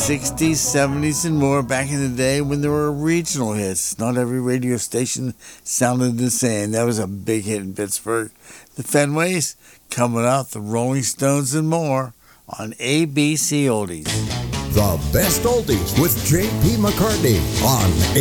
60s, 70s, and more back in the day when there were regional hits. Not every radio station sounded the same. That was a big hit in Pittsburgh. The Fenways, coming out, the Rolling Stones, and more on ABC Oldies. The best oldies with J.P. McCartney on